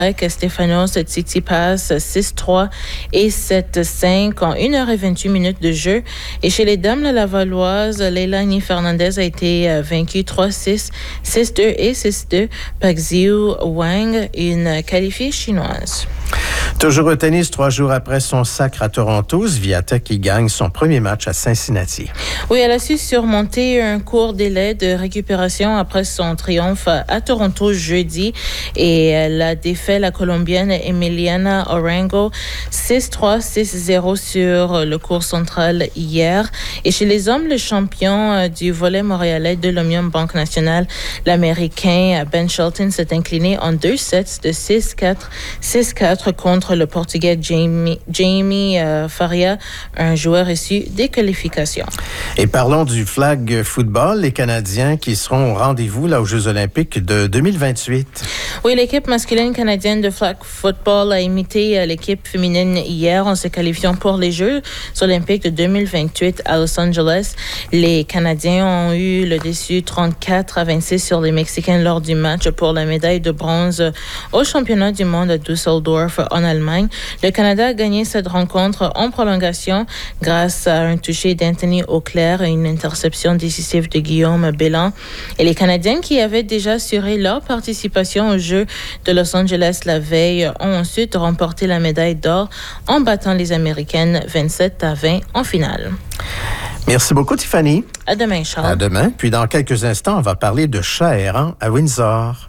Stefanos Tsitsipas 6-3 et 7-5 en 1h28 de jeu. Et chez les dames, la Lavalloise, Leilani Fernandez a été vaincue 3-6, 6-2 et 6-2 par Xiu Wang, une qualifiée chinoise. Toujours au tennis, 3 jours après son sacre à Toronto, Swiatek qui gagne son premier match à Cincinnati. Oui, elle a su surmonter un court délai de récupération après son triomphe à Toronto jeudi et elle a défait la Colombienne Emiliana Orango 6-3, 6-0 sur le court central hier. Et chez les hommes, le champion du volley montréalais de l'Omnium Banque Nationale, l'Américain Ben Shelton s'est incliné en 2 sets de 6-4, 6-4 contre le Portugais Jamie Faria, un joueur issu des qualifications. Et parlons du flag football, les Canadiens qui seront au rendez-vous là, aux Jeux olympiques de 2028. Oui, l'équipe masculine canadienne de flag football a imité l'équipe féminine hier en se qualifiant pour les Jeux olympiques de 2028 à Los Angeles. Les Canadiens ont eu le dessus 34-26 sur les Mexicains lors du match pour la médaille de bronze au championnat du monde à Düsseldorf en Allemagne. Le Canada a gagné cette rencontre en prolongation grâce à un toucher d'Anthony Auclair et une interception décisive de Guillaume Belland. Et les Canadiens qui avaient déjà assuré leur participation aux Jeux de Los Angeles la veille ont ensuite remporté la médaille d'or en battant les Américaines 27-20 en finale. Merci beaucoup, Tiffany. À demain, Charles. À demain. Puis dans quelques instants, on va parler de Cher à Windsor.